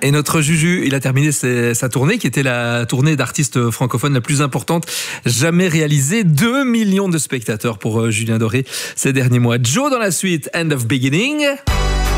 Et notre Juju, il a terminé sa tournée, qui était la tournée d'artistes francophones la plus importante jamais réalisée. 2 millions de spectateurs pour Julien Doré ces derniers mois. Joe dans la suite, End of Beginning.